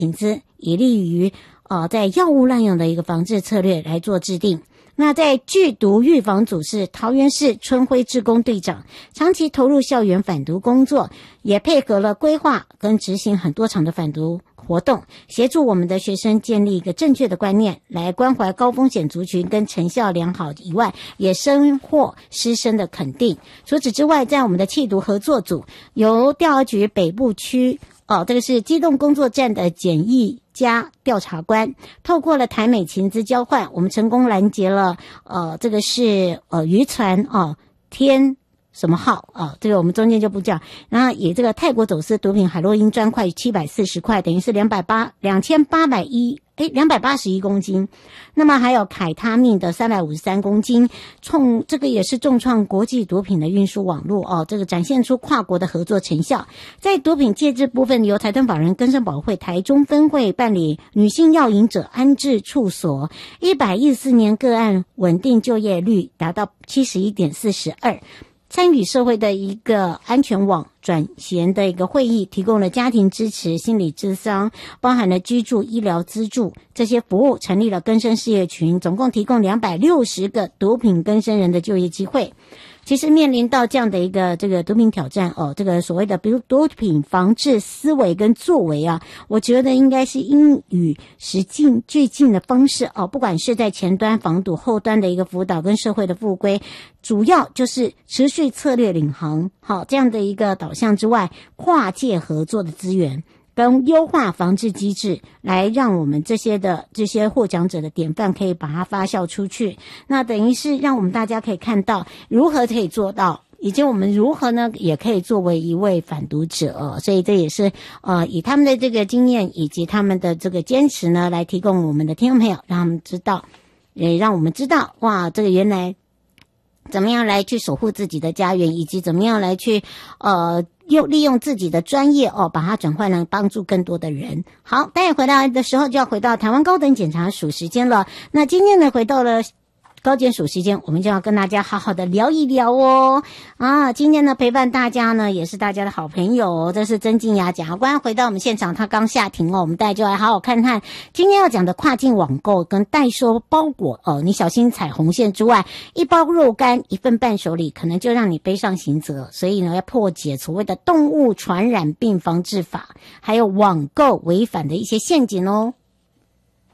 引资，以利于在药物滥用的一个防治策略来做制定。那在剧毒预防组是桃园市春晖志工队长，长期投入校园反毒工作，也配合了规划跟执行很多场的反毒活动，协助我们的学生建立一个正确的观念，来关怀高风险族群跟成效良好以外，也收获师生的肯定。除此之外，在我们的缉毒合作组，由调查局北部区这个是机动工作站的检疫加调查官，透过了台美情资交换，我们成功拦截了这个是渔船天什么号这个我们中间就不讲。然后以这个泰国走私毒品海洛因砖块740块，等于是281公斤。那么还有凯他命的353公斤，这个也是重创国际毒品的运输网络这个展现出跨国的合作成效。在毒品戒治部分，由财团法人更生保会台中分会办理女性药瘾者安置处所，114年个案稳定就业率达到71.42%。参与社会的一个安全网转衔的一个会议，提供了家庭支持、心理咨商，包含了居住、医疗资助这些服务，成立了更生事业群，总共提供260个毒品更生人的就业机会。其实面临到这样的一个这个毒品挑战这个所谓的比如毒品防治思维跟作为我觉得应该是应与时俱进的方式不管是在前端防堵，后端的一个辅导跟社会的复归，主要就是持续策略领航这样的一个导向之外，跨界合作的资源跟优化防治机制，来让我们这些获奖者的典范可以把它发酵出去。那等于是让我们大家可以看到如何可以做到，以及我们如何呢也可以作为一位反毒者所以这也是以他们的这个经验以及他们的这个坚持呢，来提供我们的听众朋友，让他们知道，也让我们知道哇，这个原来怎么样来去守护自己的家园，以及怎么样来去利用自己的专业把它转换来帮助更多的人。好，待会回来的时候就要回到台湾高等检察署时间了。那今天呢回到了高检署时间，我们就要跟大家好好的聊一聊今天呢陪伴大家呢也是大家的好朋友这是曾静雅检察官回到我们现场，他刚下庭我们大家就来好好看看今天要讲的跨境网购跟代收包裹你小心踩红线之外，一包肉干一份伴手礼可能就让你背上刑责，所以呢要破解所谓的动物传染病防治法，还有网购违反的一些陷阱